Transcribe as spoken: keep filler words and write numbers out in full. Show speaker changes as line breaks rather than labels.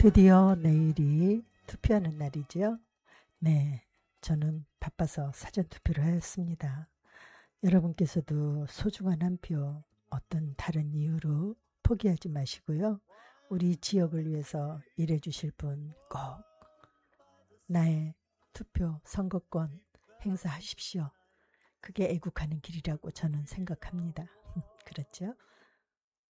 드디어 내일이 투표하는 날이죠. 네, 저는 바빠서 사전투표를 하였습니다. 여러분께서도 소중한 한 표 어떤 다른 이유로 포기하지 마시고요. 우리 지역을 위해서 일해 주실 분 꼭 나의 투표 선거권 행사하십시오. 그게 애국하는 길이라고 저는 생각합니다. 그렇죠?